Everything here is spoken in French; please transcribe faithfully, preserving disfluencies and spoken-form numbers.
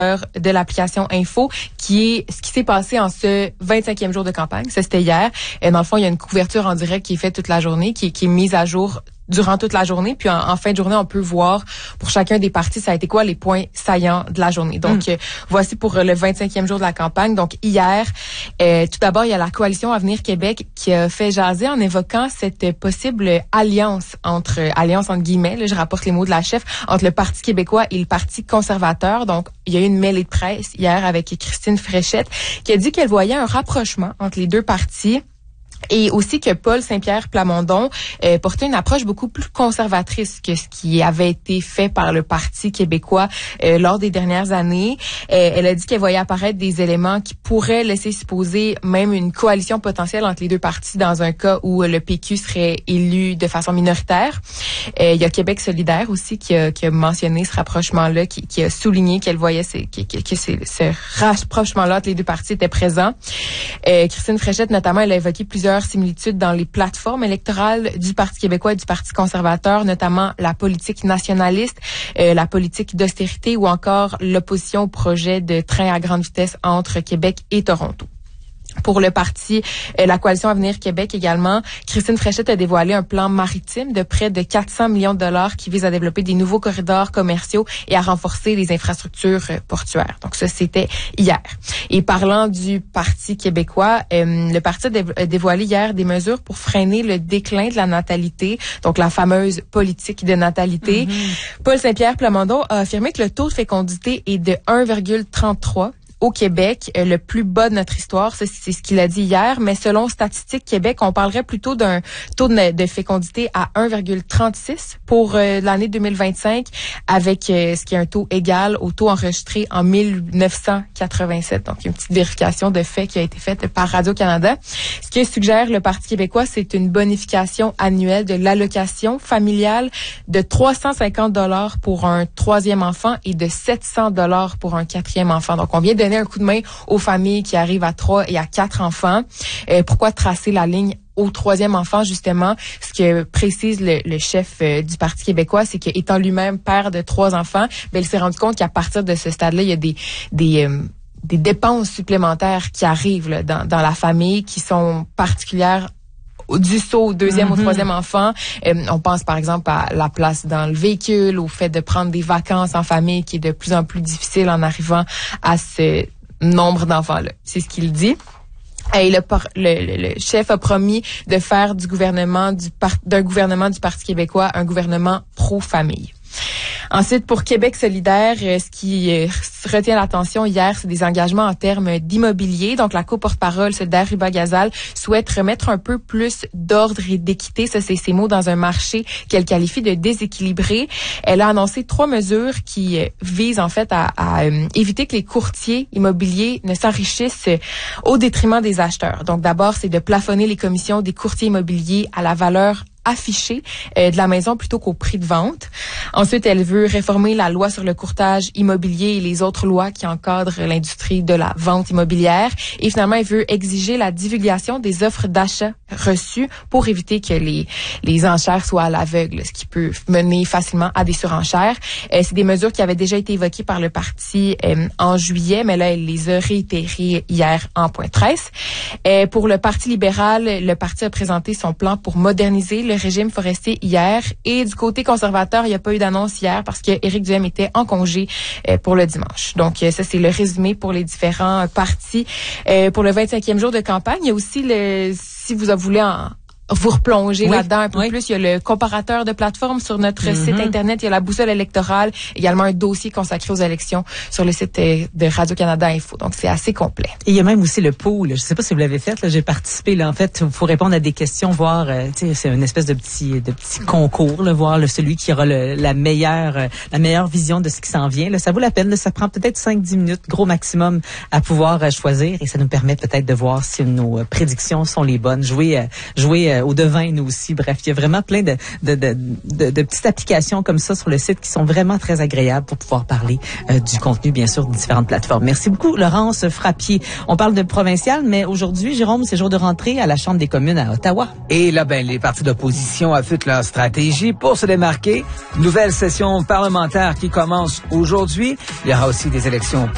de l'application Info, qui est ce qui s'est passé en ce vingt-cinquième jour de campagne. Ça, c'était hier. Et dans le fond, il y a une couverture en direct qui est faite toute la journée, qui, qui est mise à jour durant toute la journée. Puis en, en fin de journée, on peut voir pour chacun des partis, ça a été quoi les points saillants de la journée. Donc, mm. euh, voici pour euh, le vingt-cinquième jour de la campagne. Donc, hier, euh, tout d'abord, il y a la Coalition Avenir Québec qui a fait jaser en évoquant cette possible alliance entre, euh, alliance entre guillemets, là, je rapporte les mots de la chef, entre le Parti québécois et le Parti conservateur. Donc, il y a eu une mêlée de presse hier avec Christine Fréchette qui a dit qu'elle voyait un rapprochement entre les deux partis. Et aussi que Paul Saint-Pierre Plamondon euh, portait une approche beaucoup plus conservatrice que ce qui avait été fait par le Parti québécois euh, lors des dernières années. Euh, elle a dit qu'elle voyait apparaître des éléments qui pourraient laisser supposer même une coalition potentielle entre les deux partis dans un cas où le P Q serait élu de façon minoritaire. Euh, il y a Québec solidaire aussi qui a, qui a mentionné ce rapprochement-là, qui, qui a souligné qu'elle voyait ces, que, que, que ces, ce rapprochement-là entre les deux partis était présent. Euh, Christine Fréchette, notamment, elle a évoqué plusieurs similitudes dans les plateformes électorales du Parti québécois et du Parti conservateur, notamment la politique nationaliste, euh, la politique d'austérité ou encore l'opposition au projet de train à grande vitesse entre Québec et Toronto. Pour le parti, euh, la Coalition Avenir Québec également, Christine Fréchette a dévoilé un plan maritime de près de quatre cents millions de dollars qui vise à développer des nouveaux corridors commerciaux et à renforcer les infrastructures euh, portuaires. Donc ça, c'était hier. Et parlant du Parti québécois, euh, le parti a, dé- a dévoilé hier des mesures pour freiner le déclin de la natalité, donc la fameuse politique de natalité. Mm-hmm. Paul Saint-Pierre Plamondon a affirmé que le taux de fécondité est de un virgule trente-trois au Québec, euh, le plus bas de notre histoire. Ça, c'est ce qu'il a dit hier. Mais selon Statistique Québec, on parlerait plutôt d'un taux de, de fécondité à un virgule trente-six pour euh, l'année deux mille vingt-cinq, avec euh, ce qui est un taux égal au taux enregistré en mille neuf cent quatre-vingt-sept. Donc, une petite vérification de fait qui a été faite par Radio-Canada. Ce que suggère le Parti québécois, c'est une bonification annuelle de l'allocation familiale de trois cent cinquante dollars pour un troisième enfant et de sept cents dollars pour un quatrième enfant. Donc, on vient de un coup de main aux familles qui arrivent à trois et à quatre enfants. Euh, pourquoi tracer la ligne au troisième enfant, justement? Ce que précise le, le chef euh, du Parti québécois, c'est qu'étant lui-même père de trois enfants, ben, il s'est rendu compte qu'à partir de ce stade-là, il y a des... des euh, des dépenses supplémentaires qui arrivent là, dans, dans la famille, qui sont particulières du saut au deuxième mm-hmm. au troisième enfant. Euh, on pense par exemple à la place dans le véhicule, au fait de prendre des vacances en famille qui est de plus en plus difficile en arrivant à ce nombre d'enfants-là. C'est ce qu'il dit. Et le, le, le chef a promis de faire du gouvernement du par, d'un gouvernement du Parti québécois un gouvernement pro-famille. Ensuite, pour Québec solidaire, euh, ce qui euh, retient l'attention hier, c'est des engagements en termes d'immobilier. Donc, la co-porte-parole, Solidaire Ribas-Gazal, souhaite remettre un peu plus d'ordre et d'équité. Ça, c'est ses mots dans un marché qu'elle qualifie de déséquilibré. Elle a annoncé trois mesures qui euh, visent en fait à, à euh, éviter que les courtiers immobiliers ne s'enrichissent euh, au détriment des acheteurs. Donc, d'abord, c'est de plafonner les commissions des courtiers immobiliers à la valeur affiché euh, de la maison plutôt qu'au prix de vente. Ensuite, elle veut réformer la loi sur le courtage immobilier et les autres lois qui encadrent l'industrie de la vente immobilière. Et finalement, elle veut exiger la divulgation des offres d'achat reçues pour éviter que les les enchères soient à l'aveugle, ce qui peut mener facilement à des surenchères. Euh, c'est des mesures qui avaient déjà été évoquées par le parti euh, en juillet, mais là, elle les a réitérées hier en point de presse. Euh, pour le Parti libéral, le parti a présenté son plan pour moderniser le régime forestier hier. Et du côté conservateur, il n'y a pas eu d'annonce hier parce que Éric Duhaime était en congé euh, pour le dimanche. Donc, euh, ça, c'est le résumé pour les différents partis. Euh, pour le vingt-cinquième jour de campagne, il y a aussi, le si vous voulez en vous replonger oui, là-dedans un peu oui. plus. Il y a le comparateur de plateformes sur notre mm-hmm. site Internet. Il y a la boussole électorale. Également un dossier consacré aux élections sur le site de Radio-Canada Info. Donc, c'est assez complet. Et il y a même aussi le pool. Je ne sais pas si vous l'avez fait. Là, j'ai participé. Là, en fait, il faut répondre à des questions, voir, euh, tu sais, c'est une espèce de petit, de petit concours, là, voir le, celui qui aura le, la meilleure, euh, la meilleure vision de ce qui s'en vient. Là, ça vaut la peine. Là, ça prend peut-être cinq dix minutes, gros maximum, à pouvoir euh, choisir. Et ça nous permet peut-être de voir si nos euh, prédictions sont les bonnes. Jouer, euh, jouer euh, au devin, nous aussi. Bref, il y a vraiment plein de, de, de, de, de petites applications comme ça sur le site qui sont vraiment très agréables pour pouvoir parler euh, du contenu, bien sûr, de différentes plateformes. Merci beaucoup, Laurence Frappier. On parle de provincial, mais aujourd'hui, Jérôme, c'est jour de rentrée à la Chambre des communes à Ottawa. Et là, ben, les partis d'opposition affûtent leur stratégie pour se démarquer. Nouvelle session parlementaire qui commence aujourd'hui. Il y aura aussi des élections